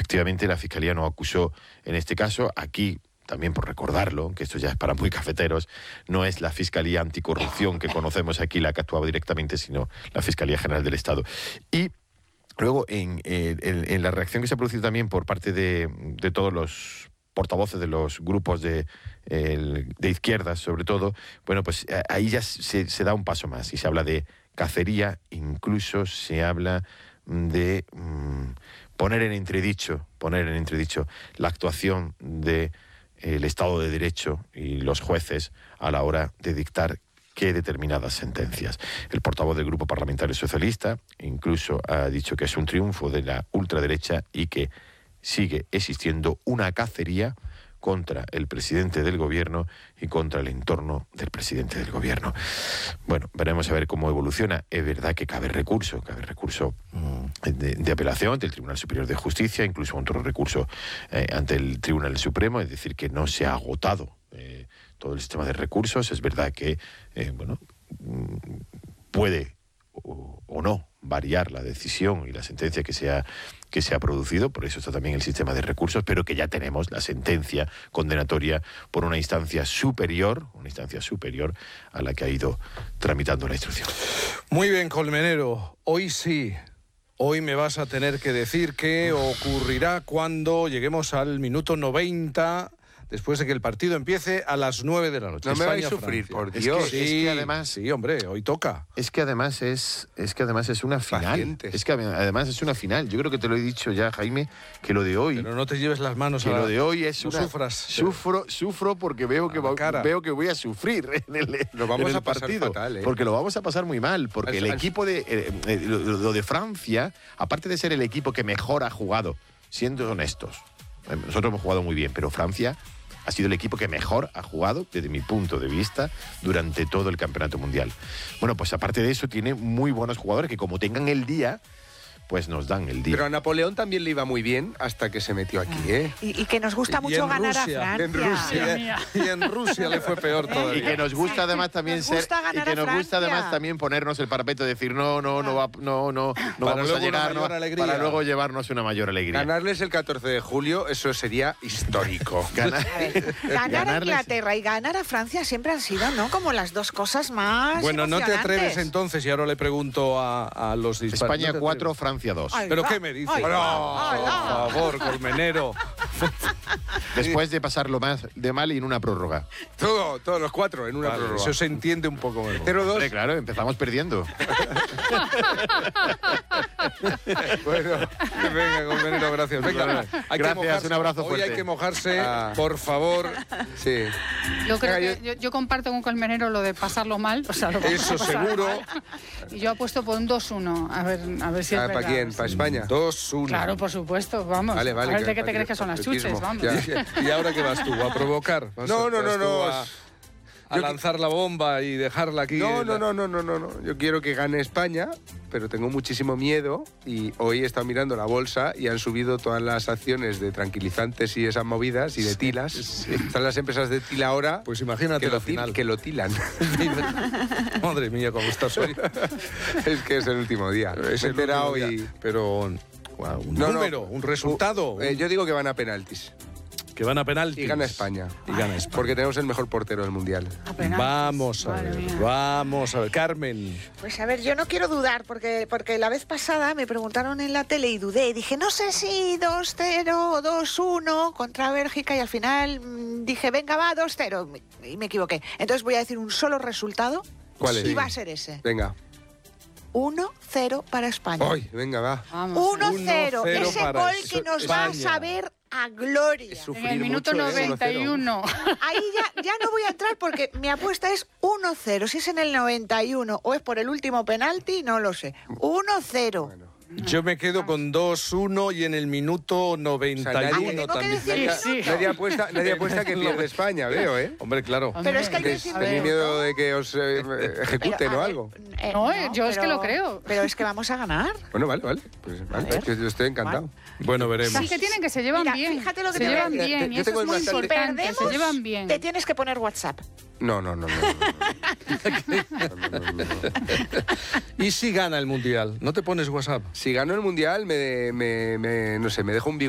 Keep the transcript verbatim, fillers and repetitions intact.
efectivamente la Fiscalía no acusó en este caso. Aquí, también por recordarlo, que esto ya es para muy cafeteros, no es la Fiscalía Anticorrupción que conocemos aquí la que ha actuado directamente, sino la Fiscalía General del Estado. Y luego, en, en, en la reacción que se ha producido también por parte de, de todos los portavoces de los grupos de, el, de izquierdas, sobre todo, bueno, pues ahí ya se, se da un paso más y se habla de cacería, incluso se habla de mmm, poner en entredicho, poner en entredicho la actuación de el Estado de Derecho y los jueces a la hora de dictar qué determinadas sentencias. El portavoz del Grupo Parlamentario Socialista incluso ha dicho que es un triunfo de la ultraderecha y que sigue existiendo una cacería contra el presidente del gobierno y contra el entorno del presidente del gobierno. Bueno, veremos a ver cómo evoluciona. Es verdad que cabe recurso, cabe recurso de, de apelación del Tribunal Superior de Justicia, incluso otro recurso eh, ante el Tribunal Supremo, es decir, que no se ha agotado eh, todo el sistema de recursos. Es verdad que, eh, bueno, puede o, o no variar la decisión y la sentencia que se ha que se ha producido, por eso está también el sistema de recursos, pero que ya tenemos la sentencia condenatoria por una instancia superior, una instancia superior a la que ha ido tramitando la instrucción. Muy bien, Colmenero, hoy sí, hoy me vas a tener que decir qué ocurrirá cuando lleguemos al minuto noventa, después de que el partido empiece a las nueve de la noche. No me vais a España, sufrir, Francia. por Es Dios. que, Sí, es que además... Sí, hombre, hoy toca. Es que además es, es que además es una final. Pacientes. Es que además es una final. Yo creo que te lo he dicho ya, Jaime, que lo de hoy... Pero no te lleves las manos que a la... lo de hoy es no una... sufras. Sufro, sufro porque veo que, va, veo que voy a sufrir en el, Lo vamos en el a pasar partido. fatal, ¿eh? Porque lo vamos a pasar muy mal. Porque Al- el al- equipo de... Eh, eh, lo, lo de Francia, aparte de ser el equipo que mejor ha jugado, siendo honestos, eh, nosotros hemos jugado muy bien, pero Francia ha sido el equipo que mejor ha jugado, desde mi punto de vista, durante todo el campeonato mundial. Bueno, pues aparte de eso, tiene muy buenos jugadores que como tengan el día, pues nos dan el día. Pero a Napoleón también le iba muy bien hasta que se metió aquí, ¿eh? Y, y que nos gusta Y mucho en ganar Rusia, a Francia. en Rusia. Y en Rusia le fue peor todavía. Y que nos gusta además también Nos ser gusta y ganar que a nos gusta Francia. además también ponernos el parapeto y decir no, no, no va, no, no, no Para vamos a luego una llegar, mayor no, alegría. para luego llevarnos una mayor alegría. Ganarles el catorce de julio, eso sería histórico. Ganar- A ver, ganar a ganarles- Inglaterra y ganar a Francia siempre han sido, ¿no? Como las dos cosas más Bueno, no te emocionantes. atreves entonces, y ahora le pregunto a, a los disparos. España cuatro, Francia dos. Ay, ¿Pero va, qué me dices? ay, No, va, ay, por va. favor, Colmenero. Después de pasarlo más de mal y en una prórroga. Todo, todos los cuatro en una Vale, prórroga. eso se entiende un poco mejor. cero dos. Hombre, claro, empezamos perdiendo. Bueno, venga, Colmenero, gracias. Venga, Bueno, hay que gracias, mojarse. un abrazo Hoy fuerte. hay que mojarse, Ah. por favor. Sí. Yo creo Venga, que yo, yo comparto con Colmenero lo de pasarlo mal, o sea, lo vamos Eso a pasar seguro. mal. Y yo apuesto por un dos uno, a ver, a ver si es Ah, verdad. ¿para quién? ¿Para España? Dos, uno. Claro, por supuesto, vamos. Vale, vale, A ver que de qué te patri- crees que son las chuches, patriotismo. vamos. Ya. ¿Y ahora qué vas tú? ¿A provocar? ¿Vas No, a- no, vas no, tú no. A, a Yo- lanzar la bomba y dejarla aquí. No, en no, la- no, no, no, no, no. Yo quiero que gane España, pero tengo muchísimo miedo y hoy he estado mirando la bolsa y han subido todas las acciones de tranquilizantes y esas movidas y de tilas. Están las empresas de tila ahora Pues imagínate que, la lo til- final. que lo tilan. Madre mía, cómo estás hoy. Es que es el último día. Es Me he el enterado último y... día. Pero wow, un No, no. número, un resultado. Eh, yo digo que van a penaltis. que van a penaltis. Y gana España. Y gana España. Porque tenemos el mejor portero del mundial. Apenas. Vamos a Madre ver, mía. vamos a ver. Carmen. Pues a ver, yo no quiero dudar, porque, porque la vez pasada me preguntaron en la tele y dudé. Y dije, no sé si dos cero o dos uno contra Bélgica, y al final mmm, dije, venga, va, dos cero. Y me equivoqué. Entonces voy a decir un solo resultado. ¿Cuál es? Y va a ser ese. Venga. uno cero para España. Hoy, venga, va. Vamos. uno cero. uno cero Ese para gol Es- que nos va a España. saber a gloria. Su- En el minuto mucho, ¿eh? noventa y uno. Ahí ya, ya no voy a entrar porque mi apuesta es uno cero. Si es en el noventa y uno o es por el último penalti, no lo sé. uno cero. Bueno. Yo me quedo con dos uno y en el minuto noventa y O sea, uno nadie- tengo que también. decir- Sí, sí. Nadie apuesta, nadie apuesta que pierde España, veo, ¿eh? Hombre, claro. Pero es que hay que Hombre, decir a ver. ¿Tenéis miedo de que os eh, ejecuten Pero, a o ver, algo? eh, No, yo es que pero- lo creo. Pero es que vamos a ganar. Bueno, vale, vale. Pues vale, ver. es que yo estoy encantado. Bueno, veremos. Sí, que tienen que se llevan Mira, bien. fíjate lo que se te voy a llevan decir. bien. Yo Y eso tengo es muy bastante- Si importante. perdemos, Se llevan bien. te tienes que poner WhatsApp. No, no, no, no. no, no. No, no, no, no, no. ¿Y si gana el Mundial? ¿No te pones WhatsApp? Si gano el mundial, me, me, me- no sé, me dejo un bigote.